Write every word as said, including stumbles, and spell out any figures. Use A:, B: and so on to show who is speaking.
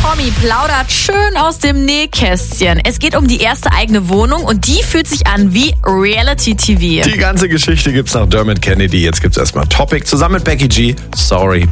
A: Promi plaudert schön aus dem Nähkästchen. Es geht um die erste eigene Wohnung und die fühlt sich an wie Reality-T V.
B: Die ganze Geschichte gibt's nach Dermot Kennedy. Jetzt gibt's erstmal Topic zusammen mit Becky G. Sorry.